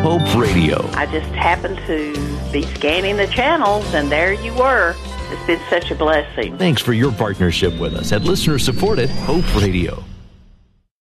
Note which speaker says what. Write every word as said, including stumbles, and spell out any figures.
Speaker 1: Hope Radio.
Speaker 2: I just happened to be scanning the channels, and there you were. It's been such a blessing.
Speaker 1: Thanks for your partnership with us at listener-supported Hope Radio.